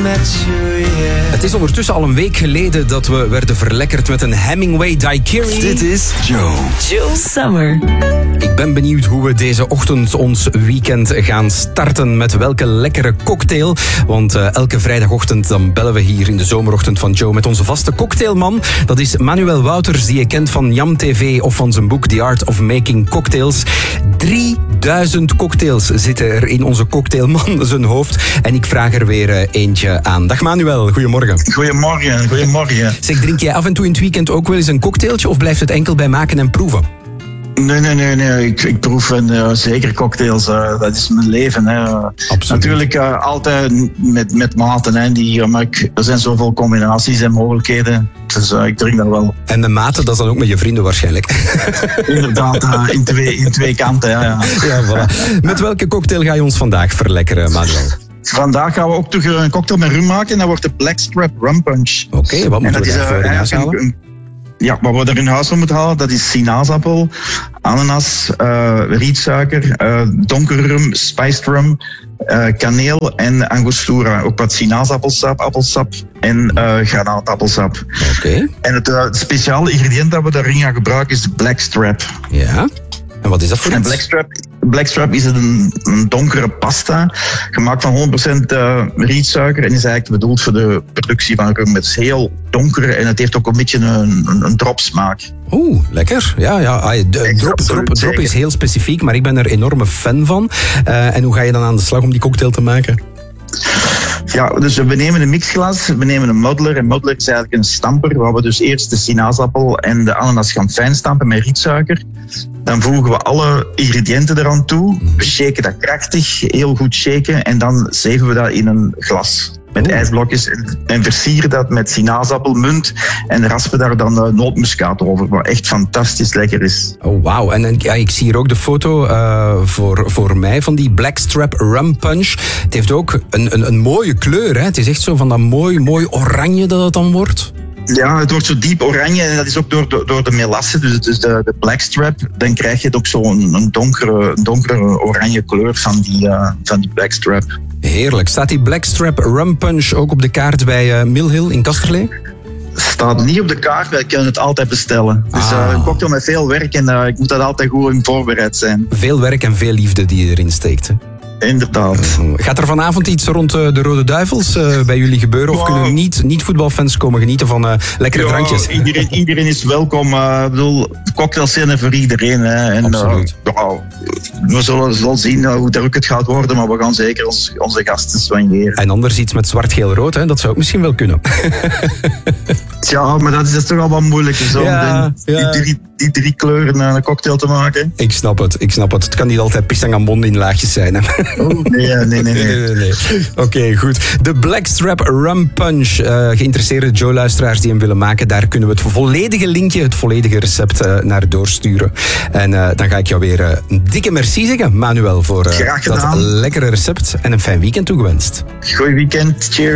Het is ondertussen al een week geleden dat we werden verlekkerd met een Hemingway Daiquiri. Dit is Joe Summer. Ik ben benieuwd hoe we deze ochtend ons weekend gaan starten. Met welke lekkere cocktail. Want elke vrijdagochtend dan bellen we hier in de zomerochtend van Joe met onze vaste cocktailman. Dat is Manuel Wouters, die je kent van Yam TV of van zijn boek The Art of Making Cocktails. 3000 cocktails zitten er in onze cocktailman zijn hoofd. En ik vraag er weer eentje aan. Dag Manuel, goedemorgen. Goedemorgen. Zeg, drink jij af en toe in het weekend ook wel eens een cocktailtje of blijft het enkel bij maken en proeven? Nee. Ik proef zeker cocktails. Dat is mijn leven. Hè. Absoluut. Natuurlijk altijd met maten. Hè. Maar er zijn zoveel combinaties en mogelijkheden. Dus ik drink dat wel. En de maten, dat is dan ook met je vrienden waarschijnlijk. Inderdaad, in twee kanten. Ja. Ja, voilà. Met welke cocktail ga je ons vandaag verlekkeren, Manuel? Vandaag gaan we ook toch een cocktail met rum maken. En dat wordt de Blackstrap Rum Punch. Oké, wat moeten we daarvoor in huis halen? Wat we er in huis moeten halen, dat is sinaasappel, ananas, rietsuiker, donkere rum, spiced rum, kaneel en angostura. Ook wat sinaasappelsap, appelsap en granaatappelsap. Oké. En het speciale ingrediënt dat we daarin gaan gebruiken is de Blackstrap. Ja. En wat is dat voor En iets? Blackstrap is een donkere pasta, gemaakt van 100% rietsuiker en is eigenlijk bedoeld voor de productie van rum. Het is heel donker en het heeft ook een beetje een dropsmaak. Oeh, lekker. Ja. Drop is heel specifiek, maar ik ben er enorme fan van. En hoe ga je dan aan de slag om die cocktail te maken? Ja, dus we nemen een mixglas, we nemen een muddler. En muddler is eigenlijk een stamper, waar we dus eerst de sinaasappel en de ananas gaan fijn stampen met rietsuiker. Dan voegen we alle ingrediënten eraan toe. We shaken dat krachtig, heel goed shaken. En dan zeven we dat in een glas met ijsblokjes. En versieren dat met sinaasappelmunt. En raspen daar dan nootmuskaat over, wat echt fantastisch lekker is. Oh, wauw. En ik zie hier ook de foto voor mij van die Blackstrap Rum Punch. Het heeft ook een mooie kleur. Hè? Het is echt zo van dat mooi oranje dat het dan wordt. Ja, het wordt zo diep oranje en dat is ook door de melasse, dus het is de Blackstrap. Dan krijg je het ook zo een donkere oranje kleur van die Blackstrap. Heerlijk. Staat die Blackstrap Rum Punch ook op de kaart bij Mill Hill in Kasterlee? Staat niet op de kaart, wij kunnen het altijd bestellen. Dus een cocktail met veel werk en ik moet dat altijd goed in voorbereid zijn. Veel werk en veel liefde die je erin steekt, hè? Inderdaad. Gaat er vanavond iets rond de Rode Duivels bij jullie gebeuren? Of kunnen niet-voetbalfans komen genieten van lekkere drankjes? Iedereen is welkom. Ik bedoel, cocktails zijn voor iedereen. Hè. En, absoluut. We zullen zien hoe druk het gaat worden, maar we gaan zeker onze gasten soigneren. En anders iets met zwart-geel-rood, hè? Dat zou ook misschien wel kunnen. Tja, maar dat is toch al wat moeilijker zo om die drie kleuren een cocktail te maken. Ik snap het. Het kan niet altijd pisang in laagjes zijn, hè? Oh, nee. Oké, goed. De Blackstrap Rum Punch. Geïnteresseerde Joe-luisteraars die hem willen maken, daar kunnen we het volledige linkje, het volledige recept naar doorsturen. En dan ga ik jou weer een dikke merci zeggen, Manuel, voor dat lekkere recept en een fijn weekend toegewenst. Goed weekend. Cheers.